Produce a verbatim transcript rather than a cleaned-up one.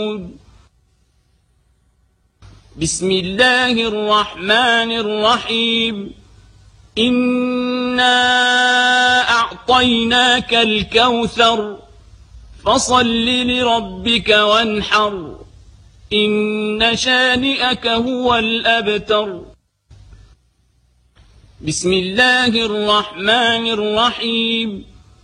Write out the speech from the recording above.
بسم الله الرحمن الرحيم إنا أعطيناك الكوثر فصل لربك وانحر إن شانئك هو الأبتر. بسم الله الرحمن الرحيم